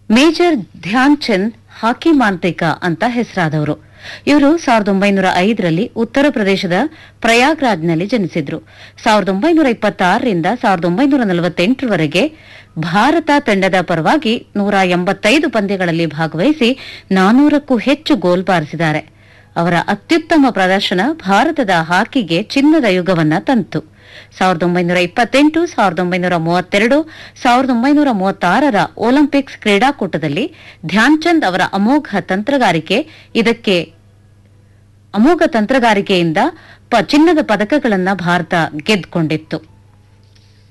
Major Dhyan Chand ಹಾಕಿ ಮಾಂತ್ರಿಕ ಅಂತ ಹೆಸರಾದವರು. ಇವರು 1905ರಲ್ಲಿ ಉತ್ತರ ಪ್ರದೇಶದ ಪ್ರಯಾಗ್ರಾಜ್ನಲ್ಲಿ ಜನಿಸಿದ್ರು. 1926ರಿಂದ 1948ರವರೆಗೆ ಭಾರತ ತಂಡದ ಪರವಾಗಿ 185 ಪಂದ್ಯಗಳಲ್ಲಿ ಭಾಗವಹಿಸಿ 400ಕ್ಕೂ ಹೆಚ್ಚು ಗೋಲ್ ಬಾರಿಸಿದ್ದಾರೆ. ಅವರ ಅತ್ಯುತ್ತಮ ಪ್ರದರ್ಶನ ಭಾರತದ ಹಾಕಿಗೆ ಚಿನ್ನದ ಯುಗವನ್ನ ತಂತು. 1928, 1932, 1936ರ ಒಲಿಂಪಿಕ್ಸ್ ಕ್ರೀಡಾಕೂಟದಲ್ಲಿ ಧ್ಯಾನ್ ಚಂದ್ ಅವರ ಅಮೋಘ ತಂತ್ರಗಾರಿಕೆಯಿಂದ ಚಿನ್ನದ ಪದಕಗಳನ್ನು ಭಾರತ ಗೆದ್ದುಕೊಂಡಿತ್ತು.